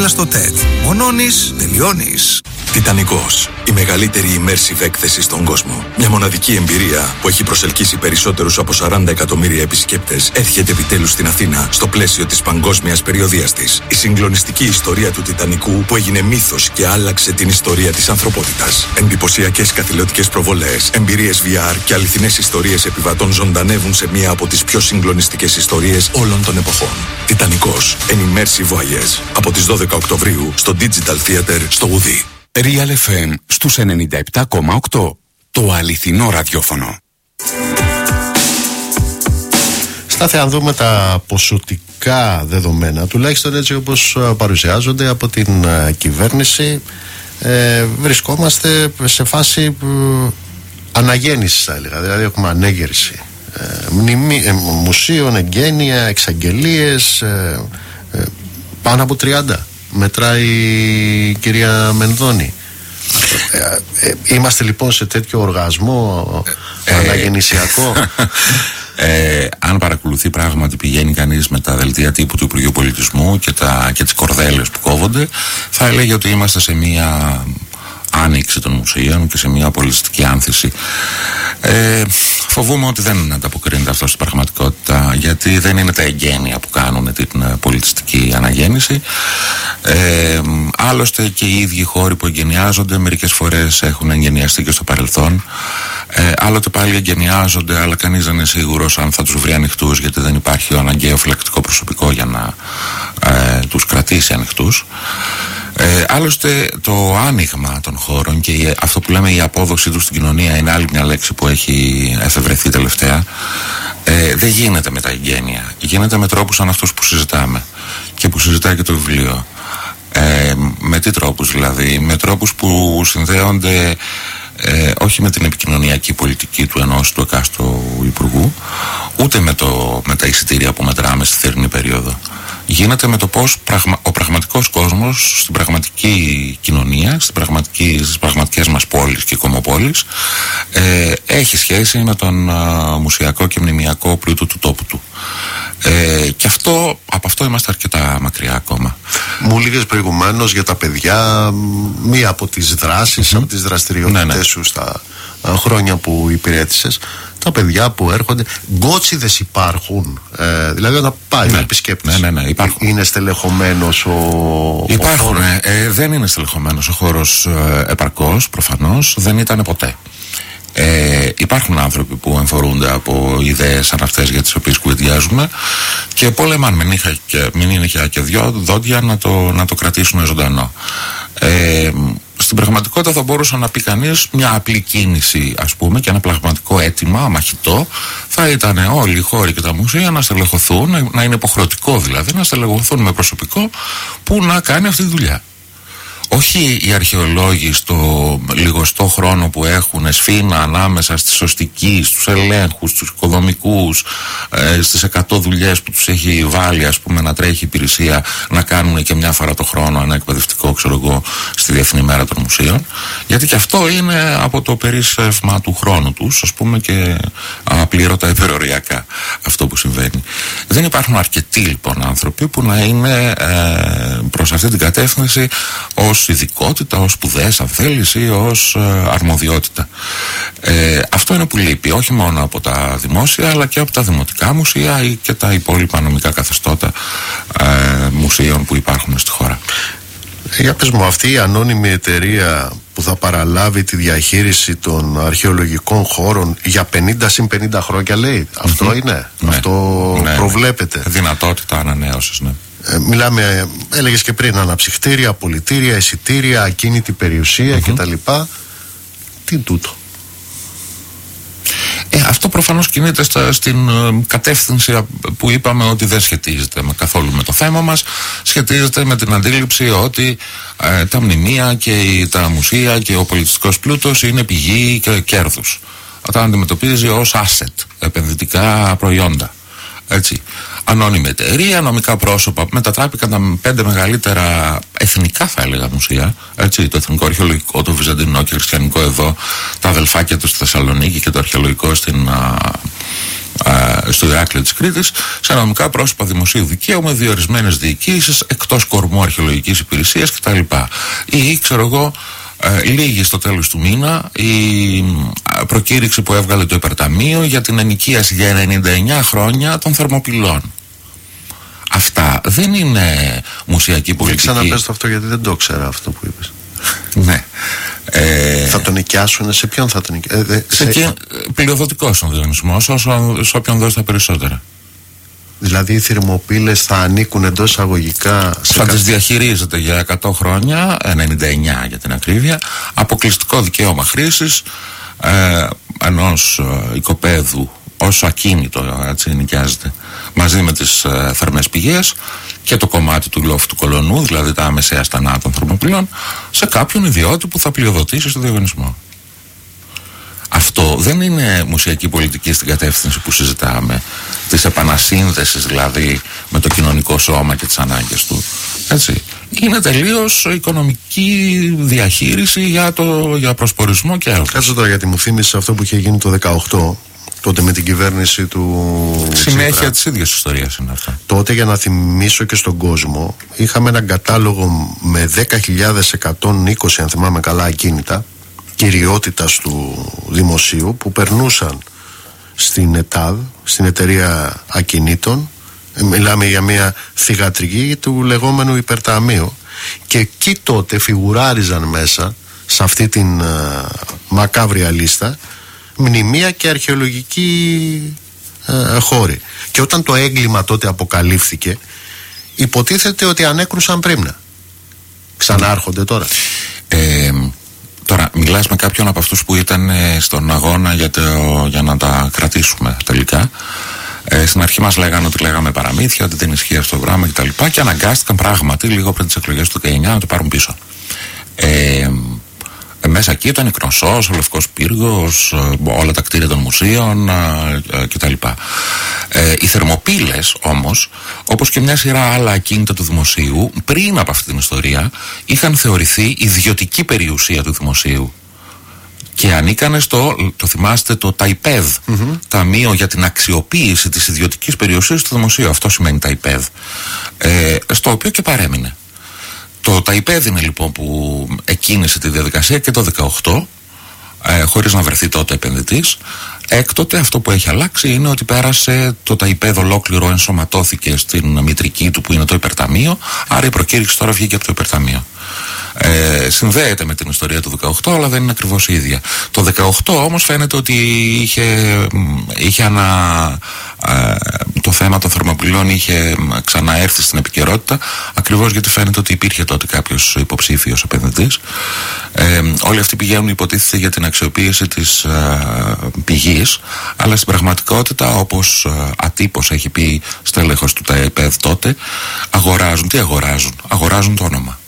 στο TED. Μονώνεις, τελειώνεις. Τιτανικός. Η μεγαλύτερη immersive έκθεση στον κόσμο. Μια μοναδική εμπειρία που έχει προσελκύσει περισσότερους από 40 εκατομμύρια επισκέπτες έρχεται επιτέλους στην Αθήνα στο πλαίσιο της παγκόσμιας περιοδείας της. Η συγκλονιστική ιστορία του Τιτανικού που έγινε μύθος και άλλαξε την ιστορία της ανθρωπότητας. Εντυπωσιακές καθηλωτικές προβολές, εμπειρίες VR και αληθινές ιστορίες επιβατών ζωντανεύουν σε μία από τις πιο συγκλονιστικές ιστορίες όλων των εποχών. Τιτανικός. An immersive voyage. Από τις 12 Οκτωβρίου στο Digital Theater στο Ουδί. Real FM στους 97,8. Το αληθινό ραδιόφωνο. Στάθε, αν δούμε τα ποσοτικά δεδομένα, τουλάχιστον έτσι όπως παρουσιάζονται από την κυβέρνηση, βρισκόμαστε σε φάση αναγέννησης, θα έλεγα. Δηλαδή έχουμε ανέγερση μουσείων, εγγένεια, εξαγγελίες, πάνω από 30 μετράει η κυρία Μενδώνη. Είμαστε λοιπόν σε τέτοιο οργασμό αναγεννησιακό. Αν παρακολουθεί πράγματι, πηγαίνει κανείς με τα δελτία τύπου του Υπουργείου Πολιτισμού και τις κορδέλες που κόβονται, θα έλεγε ότι είμαστε σε μία άνοιξη των μουσείων και σε μια πολιτιστική άνθηση. Φοβούμαι ότι δεν ανταποκρίνεται αυτό στην πραγματικότητα, γιατί δεν είναι τα εγγένεια που κάνουν την πολιτιστική αναγέννηση. Άλλωστε και οι ίδιοι χώροι που εγγενιάζονται μερικές φορές έχουν εγγενιαστεί και στο παρελθόν. Άλλοτε πάλι εγγενιάζονται, αλλά κανείς δεν είναι σίγουρος αν θα τους βρει ανοιχτούς, γιατί δεν υπάρχει ο αναγκαίο φυλακτικό προσωπικό για να τους κρατήσει ανοιχτούς. Άλλωστε το άνοιγμα των χώρων και αυτό που λέμε η απόδοση του στην κοινωνία είναι άλλη μια λέξη που έχει εφευρεθεί τελευταία. Δεν γίνεται με τα εγγένεια, γίνεται με τρόπους σαν αυτούς που συζητάμε και που συζητάει και το βιβλίο. Με τι τρόπους δηλαδή? Με τρόπους που συνδέονται όχι με την επικοινωνιακή πολιτική του ενός του εκάστου υπουργού, ούτε με τα εισιτήρια που μετράμε στη θερινή περίοδο. Γίνεται με το πώς ο πραγματικός κόσμος στην πραγματική κοινωνία, στις πραγματικές μας πόλεις και κομμοπόλεις έχει σχέση με τον μουσιακό και μνημειακό πλούτο του τόπου του. Και από αυτό είμαστε αρκετά μακριά ακόμα. Μου έλεγες προηγουμένως για τα παιδιά, μία από τις δράσεις, από τις δραστηριότητες σου στα χρόνια που υπηρέτησες, τα παιδιά που έρχονται, γκότσιδες υπάρχουν, δηλαδή όταν πάει να επισκέπτης, υπάρχουν. Είναι στελεχωμένος υπάρχουν, δεν είναι στελεχωμένος ο χώρος επαρκώς, προφανώς, δεν ήταν ποτέ. Υπάρχουν άνθρωποι που εμφορούνται από ιδέες σαν αυτές για τις οποίες κουβεντιάζουμε και πολεμάν μην είναι και δυο δόντια να το κρατήσουν ζωντανό. Στην πραγματικότητα θα μπορούσε να πει κανείς μια απλή κίνηση, ας πούμε, και ένα πραγματικό αίτημα μαχητό θα ήταν όλοι οι χώροι και τα μουσεία να στελεχωθούν, να είναι υποχρεωτικό δηλαδή, να στελεχωθούν με προσωπικό που να κάνει αυτή τη δουλειά. Όχι οι αρχαιολόγοι στο λιγοστό χρόνο που έχουν σφήνα ανάμεσα στη σωστική, στους ελέγχους, στους οικοδομικούς, στις 100 δουλειές που τους έχει βάλει, ας πούμε, να τρέχει η υπηρεσία, να κάνουν και μια φορά το χρόνο ένα εκπαιδευτικό, ξέρω εγώ, στη Διεθνή Μέρα των Μουσείων. Γιατί και αυτό είναι από το περίσσευμα του χρόνου τους, ας πούμε, και απλήρωτα υπεροριακά αυτό που συμβαίνει. Δεν υπάρχουν αρκετοί λοιπόν άνθρωποι που να είναι προς αυτή την κατεύθυνση ως ειδικότητα, ως σπουδές αν θέλεις ή ως αρμοδιότητα. Αυτό είναι που λείπει όχι μόνο από τα δημόσια αλλά και από τα δημοτικά μουσεία ή και τα υπόλοιπα νομικά καθεστώτα μουσείων που υπάρχουν στη χώρα. Για πες μου, αυτή η ανώνυμη εταιρεία που θα παραλάβει τη διαχείριση των αρχαιολογικών χώρων για 50 συν 50 χρόνια λέει, αυτό είναι, αυτό προβλέπεται? Δυνατότητα ανανέωσης, ναι. Μιλάμε, έλεγες και πριν, αναψυχτήρια, πολιτήρια, εισιτήρια, ακίνητη περιουσία κτλ. Τι τούτο? Αυτό προφανώς κινείται στην κατεύθυνση που είπαμε ότι δεν σχετίζεται καθόλου με το θέμα μας. Σχετίζεται με την αντίληψη ότι τα μνημεία και τα μουσεία και ο πολιτιστικός πλούτος είναι πηγή και κέρδους. Τα αντιμετωπίζει ως asset, επενδυτικά προϊόντα. Έτσι. Ανώνυμη εταιρεία, νομικά πρόσωπα, μετατράπηκαν τα 5 μεγαλύτερα εθνικά, θα έλεγα, μουσεία. Έτσι, το Εθνικό Αρχαιολογικό, το Βυζαντινό και Χριστιανικό εδώ, τα αδελφάκια του στη Θεσσαλονίκη και το Αρχαιολογικό στο Ηράκλειο της Κρήτης σε νομικά πρόσωπα δημοσίου δικαίου με διορισμένες διοικήσεις εκτός κορμού αρχαιολογικής υπηρεσίας κτλ. Ή ξέρω εγώ, λίγη στο τέλος του μήνα η προκήρυξη που έβγαλε το Υπερταμείο για την ενοικίαση για 99 χρόνια των Θερμοπυλών. Αυτά δεν είναι μουσιακή πολιτική. Ξαναπες το αυτό, γιατί δεν το ξέρα αυτό που είπες. Ναι. Θα τον νοικιάσουν, σε ποιον θα τον νοικιάσουν? Πλειοδοτικός ο διαγωνισμός, σε όποιον δώσει τα περισσότερα. Δηλαδή οι θερμοπύλες θα ανήκουν εντός εισαγωγικά θα τις διαχειρίζεται για 100 χρόνια, 99 για την ακρίβεια, αποκλειστικό δικαίωμα χρήσης ενός οικοπαίδου ως ακίνητο, έτσι νοικιάζεται, μαζί με τις θερμές πηγές και το κομμάτι του λόφου κολονού, δηλαδή τα μεσαία στανά των θερμοπυλών, σε κάποιον ιδιώτη που θα πλειοδοτήσει στο διαγωνισμό. Αυτό δεν είναι μουσιακή πολιτική στην κατεύθυνση που συζητάμε, της επανασύνδεσης δηλαδή με το κοινωνικό σώμα και τις ανάγκες του. Έτσι. Είναι τελείως οικονομική διαχείριση για προσπορισμό και άλλο. Κάτσε τώρα, γιατί μου θύμισε αυτό που είχε γίνει το 18, τότε με την κυβέρνηση του συνέχεια της ίδιας ιστορίας είναι αυτά. Τότε, για να θυμίσω και στον κόσμο, είχαμε έναν κατάλογο με 10.120, αν θυμάμαι καλά, ακίνητα κυριότητας του δημοσίου που περνούσαν στην ΕΤΑΔ, στην εταιρεία ακινήτων. Μιλάμε για μια θυγατρική του λεγόμενου Υπερταμείου, και εκεί τότε φιγουράριζαν μέσα σε αυτή την μακάβρια λίστα μνημεία και αρχαιολογικοί χώροι. Και όταν το έγκλημα τότε αποκαλύφθηκε, υποτίθεται ότι ανέκρουσαν πρίμνα. Ξανάρχονται τώρα. Τώρα μιλάς με κάποιον από αυτούς που ήταν στον αγώνα για να τα κρατήσουμε τελικά. Στην αρχή μας λέγανε ότι λέγαμε παραμύθια, ότι δεν ισχύει αυτό το πράγμα κτλ. Και αναγκάστηκαν πράγματι λίγο πριν τις εκλογές του 19 να το πάρουν πίσω. Μέσα εκεί ήταν η Κνωσσός, ο Λευκός Πύργος, όλα τα κτίρια των μουσείων κτλ. Οι Θερμοπύλες όμως, όπως και μια σειρά άλλα ακίνητα του δημοσίου, πριν από αυτή την ιστορία είχαν θεωρηθεί ιδιωτική περιουσία του δημοσίου και ανήκανε το θυμάστε, το ΤΑΙΠΕΔ, Ταμείο για την Αξιοποίηση της Ιδιωτικής Περιουσίας του Δημοσίου. Αυτό σημαίνει ΤΑΙΠΕΔ, στο οποίο και παρέμεινε. Το ΤΑΙΠΕΔ είναι λοιπόν που εκκίνησε τη διαδικασία και το 18, χωρίς να βρεθεί τότε επενδυτής. Έκτοτε αυτό που έχει αλλάξει είναι ότι πέρασε το ΤΑΙΠΕΔ ολόκληρο, ενσωματώθηκε στην μητρική του που είναι το Υπερταμείο, άρα η προκήρυξη τώρα βγήκε από το Υπερταμείο. Συνδέεται με την ιστορία του 18, αλλά δεν είναι ακριβώς η ίδια. Το 18 όμως φαίνεται ότι είχε το θέμα των Θερμοπυλών είχε ξαναέρθει στην επικαιρότητα, ακριβώς γιατί φαίνεται ότι υπήρχε τότε κάποιος υποψήφιος επενδυτής. Όλοι αυτοί πηγαίνουν υποτίθεται για την αξιοποίηση της πηγής, αλλά στην πραγματικότητα, όπως ατύπως έχει πει στέλεχος του ΤΑΙΠΕΔ τότε, αγοράζουν. Τι αγοράζουν? Αγοράζουν το όνομα.